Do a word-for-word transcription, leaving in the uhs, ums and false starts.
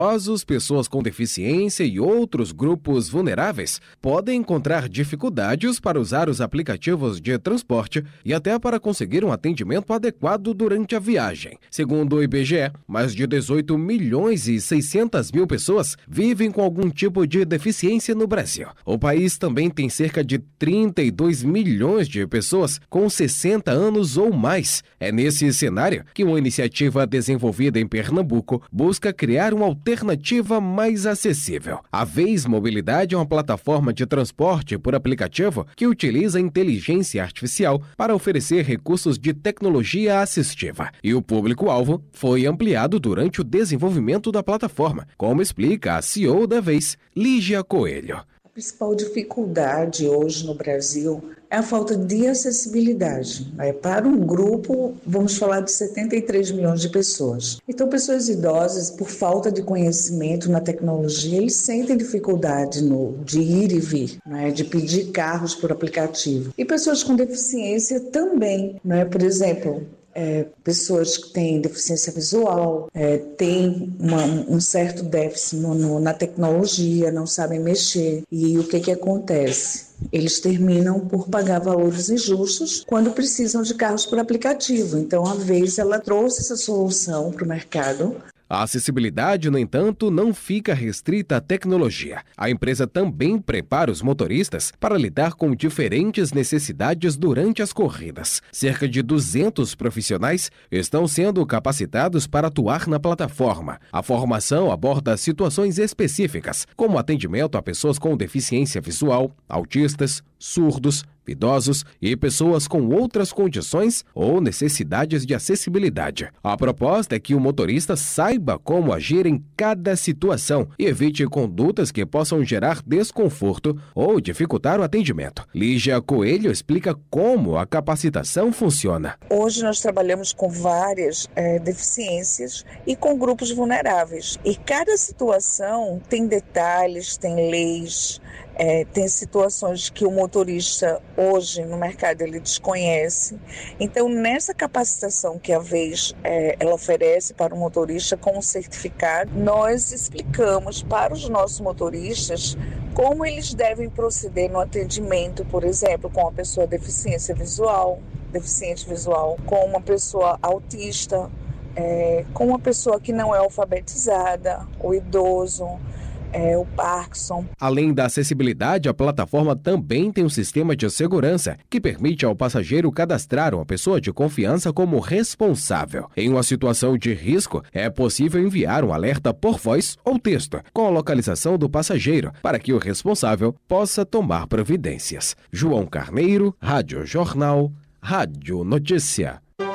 Idosos, pessoas com deficiência e outros grupos vulneráveis podem encontrar dificuldades para usar os aplicativos de transporte e até para conseguir um atendimento adequado durante a viagem. Segundo o I B G E, mais de dezoito milhões e seiscentas mil pessoas vivem com algum tipo de deficiência no Brasil. O país também tem cerca de trinta e dois milhões de pessoas com sessenta anos ou mais. É nesse cenário que uma iniciativa desenvolvida em Pernambuco busca criar uma alternativa mais acessível. A Vez Mobilidade é uma plataforma de transporte por aplicativo que utiliza inteligência artificial para oferecer recursos de tecnologia assistiva. E o público-alvo foi ampliado durante o desenvolvimento da plataforma, como explica a C E O da Vez, Lígia Coelho. A principal dificuldade hoje no Brasil é a falta de acessibilidade. Né? Para um grupo, vamos falar de setenta e três milhões de pessoas. Então, pessoas idosas, por falta de conhecimento na tecnologia, eles sentem dificuldade no, de ir e vir, né? De pedir carros por aplicativo. E pessoas com deficiência também. Né? Por exemplo, É, pessoas que têm deficiência visual, é, têm uma, um certo déficit no, no, na tecnologia, não sabem mexer. E o que, que acontece? Eles terminam por pagar valores injustos quando precisam de carros por aplicativo. Então, a Vez, ela trouxe essa solução para o mercado. A acessibilidade, no entanto, não fica restrita à tecnologia. A empresa também prepara os motoristas para lidar com diferentes necessidades durante as corridas. Cerca de duzentos profissionais estão sendo capacitados para atuar na plataforma. A formação aborda situações específicas, como atendimento a pessoas com deficiência visual, autistas, surdos, idosos e pessoas com outras condições ou necessidades de acessibilidade. A proposta é que o motorista saiba como agir em cada situação e evite condutas que possam gerar desconforto ou dificultar o atendimento. Lígia Coelho explica como a capacitação funciona. Hoje nós trabalhamos com várias é, deficiências e com grupos vulneráveis. E cada situação tem detalhes, tem leis, É, tem situações que o motorista hoje no mercado ele desconhece. Então, nessa capacitação que a Vez é, ela oferece para o motorista com o certificado, nós explicamos para os nossos motoristas como eles devem proceder no atendimento, por exemplo, com uma pessoa deficiência visual, deficiente visual, com uma pessoa autista, é, com uma pessoa que não é alfabetizada, o idoso, É, o Parkinson. Além da acessibilidade, a plataforma também tem um sistema de segurança que permite ao passageiro cadastrar uma pessoa de confiança como responsável. Em uma situação de risco, é possível enviar um alerta por voz ou texto, com a localização do passageiro, para que o responsável possa tomar providências. João Carneiro, Rádio Jornal, Rádio Notícia.